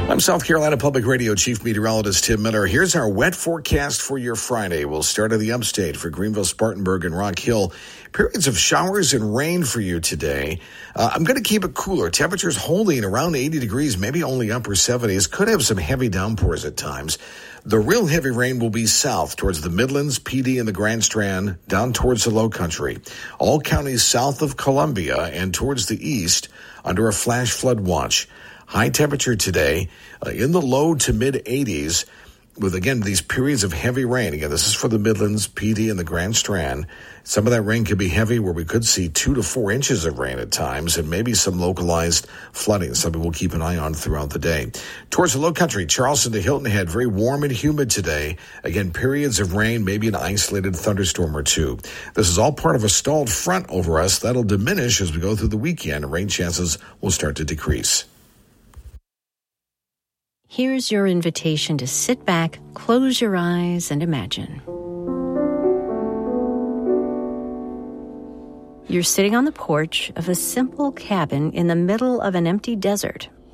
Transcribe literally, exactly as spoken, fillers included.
I'm South Carolina Public Radio Chief Meteorologist Tim Miller. Here's our wet forecast for your Friday. We'll start in the upstate for Greenville, Spartanburg, and Rock Hill. Periods of showers and rain for you today. Uh, I'm going to keep it cooler. Temperatures holding around eighty degrees, maybe only upper seventies. Could have some heavy downpours at times. The real heavy rain will be south towards the Midlands, P D, and the Grand Strand, down towards the Low Country. All counties south of Columbia and towards the east under a flash flood watch. High temperature today uh, in the low to mid eighties with, again, these periods of heavy rain. Again, this is for the Midlands, P D, and the Grand Strand. Some of that rain could be heavy where we could see two to four inches of rain at times and maybe some localized flooding, something we'll keep an eye on throughout the day. Towards the Low Country, Charleston to Hilton Head, very warm and humid today. Again, periods of rain, maybe an isolated thunderstorm or two. This is all part of a stalled front over us. That'll diminish as we go through the weekend. Rain chances will start to decrease. Here's your invitation to sit back, close your eyes, and imagine. You're sitting on the porch of a simple cabin in the middle of an empty desert,